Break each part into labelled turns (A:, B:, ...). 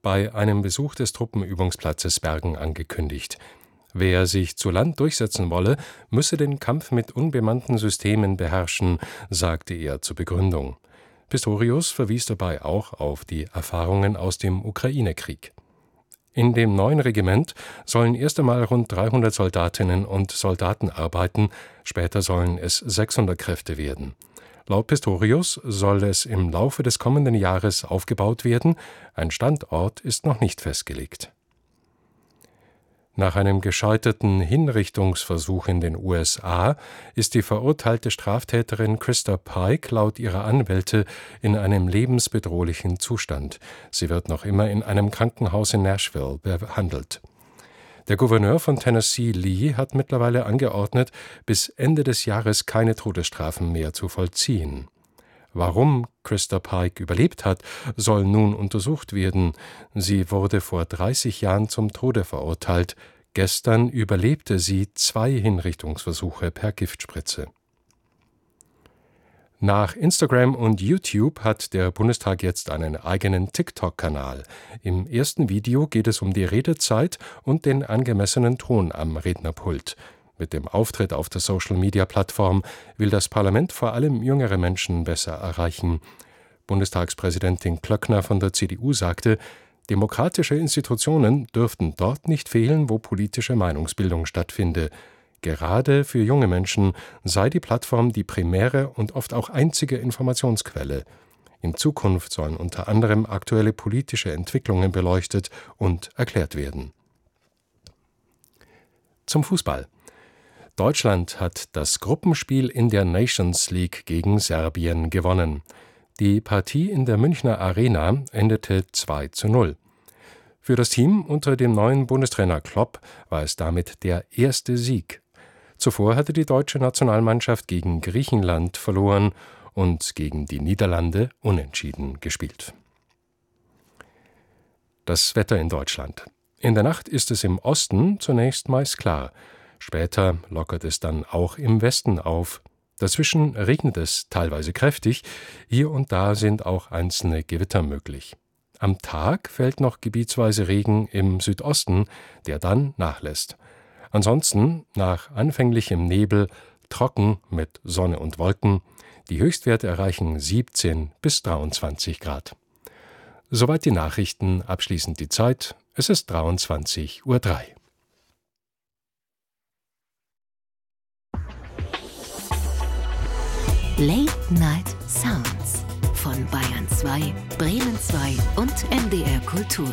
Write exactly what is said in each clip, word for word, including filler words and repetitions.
A: bei einem Besuch des Truppenübungsplatzes Bergen angekündigt. Wer sich zu Land durchsetzen wolle, müsse den Kampf mit unbemannten Systemen beherrschen, sagte er zur Begründung. Pistorius verwies dabei auch auf die Erfahrungen aus dem Ukraine-Krieg. In dem neuen Regiment sollen erst einmal rund dreihundert Soldatinnen und Soldaten arbeiten, später sollen es sechshundert Kräfte werden. Laut Pistorius soll es im Laufe des kommenden Jahres aufgebaut werden, ein Standort ist noch nicht festgelegt. Nach einem gescheiterten Hinrichtungsversuch in den U S A ist die verurteilte Straftäterin Krista Pike laut ihrer Anwälte in einem lebensbedrohlichen Zustand. Sie wird noch immer in einem Krankenhaus in Nashville behandelt. Der Gouverneur von Tennessee, Lee, hat mittlerweile angeordnet, bis Ende des Jahres keine Todesstrafen mehr zu vollziehen. Warum Krista Pike überlebt hat, soll nun untersucht werden. Sie wurde vor dreißig Jahren zum Tode verurteilt. Gestern überlebte sie zwei Hinrichtungsversuche per Giftspritze. Nach Instagram und YouTube hat der Bundestag jetzt einen eigenen TikTok-Kanal. Im ersten Video geht es um die Redezeit und den angemessenen Ton am Rednerpult. Mit dem Auftritt auf der Social-Media-Plattform will das Parlament vor allem jüngere Menschen besser erreichen. Bundestagspräsidentin Klöckner von der C D U sagte, demokratische Institutionen dürften dort nicht fehlen, wo politische Meinungsbildung stattfinde. Gerade für junge Menschen sei die Plattform die primäre und oft auch einzige Informationsquelle. In Zukunft sollen unter anderem aktuelle politische Entwicklungen beleuchtet und erklärt werden. Zum Fußball. Deutschland hat das Gruppenspiel in der Nations League gegen Serbien gewonnen. Die Partie in der Münchner Arena endete zwei zu null. Für das Team unter dem neuen Bundestrainer Klopp war es damit der erste Sieg. Zuvor hatte die deutsche Nationalmannschaft gegen Griechenland verloren und gegen die Niederlande unentschieden gespielt. Das Wetter in Deutschland. In der Nacht ist es im Osten zunächst meist klar. Später lockert es dann auch im Westen auf. Dazwischen regnet es teilweise kräftig, hier und da sind auch einzelne Gewitter möglich. Am Tag fällt noch gebietsweise Regen im Südosten, der dann nachlässt. Ansonsten nach anfänglichem Nebel trocken mit Sonne und Wolken. Die Höchstwerte erreichen siebzehn bis dreiundzwanzig Grad. Soweit die Nachrichten, abschließend die Zeit. Es ist dreiundzwanzig Uhr drei.
B: Late Night Sounds von Bayern zwei, Bremen zwei und M D R Kultur.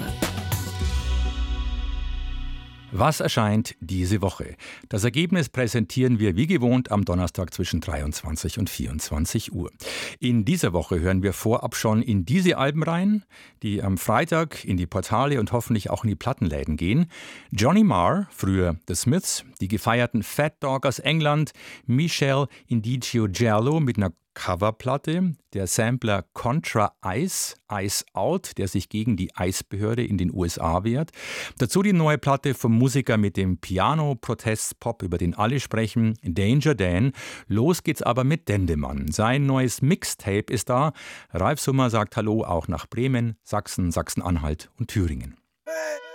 C: Was erscheint diese Woche? Das Ergebnis präsentieren wir wie gewohnt am Donnerstag zwischen dreiundzwanzig und vierundzwanzig Uhr. In dieser Woche hören wir vorab schon in diese Alben rein, die am Freitag in die Portale und hoffentlich auch in die Plattenläden gehen. Johnny Marr, früher The Smiths, die gefeierten Fat Dog aus England, Michelle Indigio-Giallo mit einer Coverplatte, der Sampler Contra Ice, Ice Out, der sich gegen die Eisbehörde in den U S A wehrt. Dazu die neue Platte vom Musiker mit dem Piano-Protest-Pop, über den alle sprechen, Danger Dan. Los geht's aber mit Dendemann. Sein neues Mixtape ist da. Ralf Summer sagt Hallo auch nach Bremen, Sachsen, Sachsen-Anhalt und Thüringen.